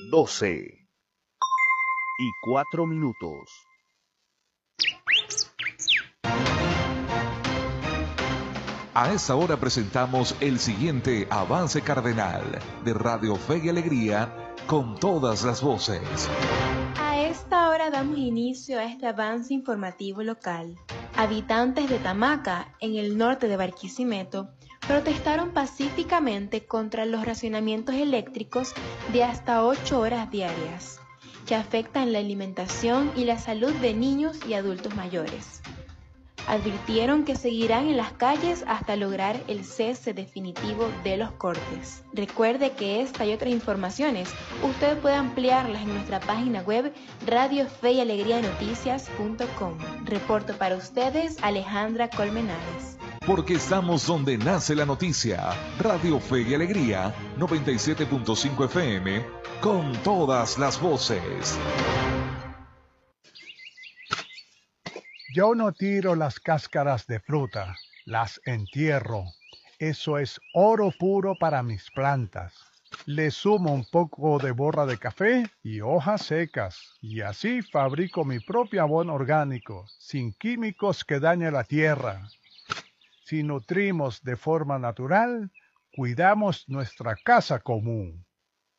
12:04. A esta hora presentamos el siguiente avance cardenal de Radio Fe y Alegría con todas las voces. A esta hora damos inicio a este avance informativo local. Habitantes de Tamaca, en el norte de Barquisimeto, protestaron pacíficamente contra los racionamientos eléctricos de hasta 8 horas diarias, que afectan la alimentación y la salud de niños y adultos mayores. Advirtieron que seguirán en las calles hasta lograr el cese definitivo de los cortes. Recuerde que esta y otras informaciones usted puede ampliarlas en nuestra página web radiofeyalegrianoticias.com. Reporto para ustedes Alejandra Colmenares. Porque estamos donde nace la noticia. Radio Fe y Alegría, 97.5 FM, con todas las voces. Yo no tiro las cáscaras de fruta, las entierro. Eso es oro puro para mis plantas. Le sumo un poco de borra de café y hojas secas, y así fabrico mi propio abono orgánico, sin químicos que dañen la tierra. Si nutrimos de forma natural, cuidamos nuestra casa común.